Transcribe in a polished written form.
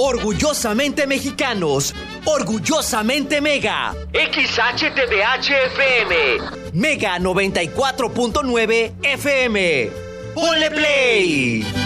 Orgullosamente mexicanos, orgullosamente Mega. XHTDH FM, Mega 94.9 FM. ¡Ponle play!